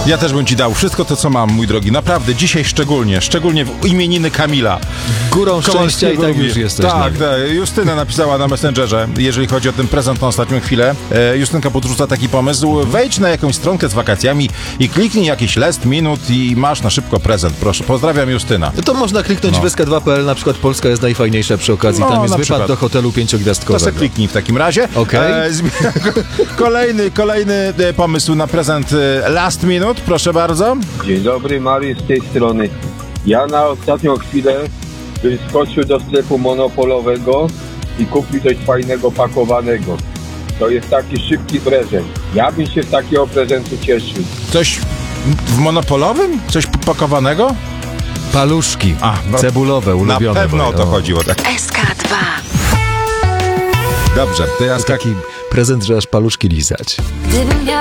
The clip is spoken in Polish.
Ja też bym ci dał wszystko to, co mam, mój drogi. Naprawdę, dzisiaj szczególnie w imieniny Kamila. Górą szczęścia i tak już jesteś. Tak, Justyna napisała na Messengerze, jeżeli chodzi o ten prezent na ostatnią chwilę. Justynka podrzuca taki pomysł. Wejdź na jakąś stronkę z wakacjami i kliknij jakiś last minute i masz na szybko prezent. Proszę, pozdrawiam, Justyna. To można kliknąć w SK2.pl, na przykład Polska jest najfajniejsza przy okazji. Tam jest wypad do hotelu 5-gwiazdkowego. To se kliknij w takim razie. Okay. Kolejny pomysł na prezent last minute, proszę bardzo. Dzień dobry, Mariusz z tej strony. Ja na ostatnią chwilę bym skoczył do sklepu monopolowego i kupił coś fajnego, pakowanego. To jest taki szybki prezent. Ja bym się z takiego prezentu cieszył. Coś w monopolowym? Coś pakowanego? Paluszki cebulowe, ulubione. Na pewno o to chodziło. Tak. SK2. Dobrze, teraz taki prezent, że aż paluszki lizać. Gdybym miał